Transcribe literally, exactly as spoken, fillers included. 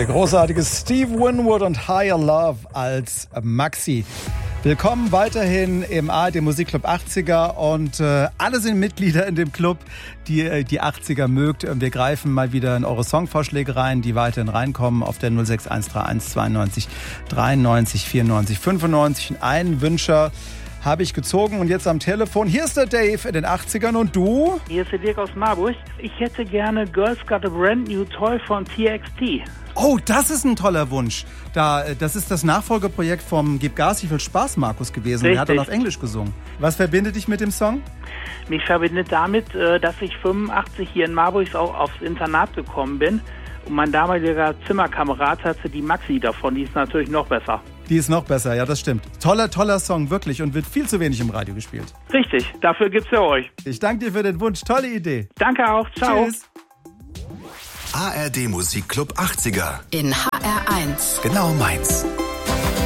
Der großartige Steve Winwood und Higher Love als Maxi. Willkommen weiterhin im A R D Musikclub achtziger und äh, alle sind Mitglieder in dem Club, die äh, die achtziger mögt. Wir greifen mal wieder in eure Songvorschläge rein, die weiterhin reinkommen auf der null sechs eins drei eins zweiundneunzig dreiundneunzig vierundneunzig fünfundneunzig. Und einen Wünscher habe ich gezogen und jetzt am Telefon. Hier ist der Dave in den achtzigern und du? Hier ist der Dirk aus Marburg. Ich hätte gerne Girls Got a Brand New Toy von T X T. Oh, das ist ein toller Wunsch. Da, das ist das Nachfolgeprojekt vom Gib Gas, wie viel Spaß Markus gewesen. Richtig. Der hat dann auf Englisch gesungen. Was verbindet dich mit dem Song? Mich verbindet damit, dass ich fünfundachtzig hier in Marburg auch aufs Internat gekommen bin. Und mein damaliger Zimmerkamerad hatte die Maxi davon. Die ist natürlich noch besser. Die ist noch besser, ja, das stimmt. Toller, toller Song, wirklich. Und wird viel zu wenig im Radio gespielt. Richtig, dafür gibt's ja euch. Ich danke dir für den Wunsch. Tolle Idee. Danke auch. Ciao. Tschüss. A R D Musikclub achtziger. In H R eins. Genau meins.